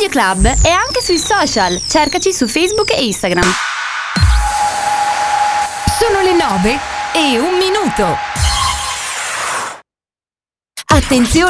Radio Club è anche sui social. Cercaci su Facebook e Instagram. Sono le 9:01. Attenzione!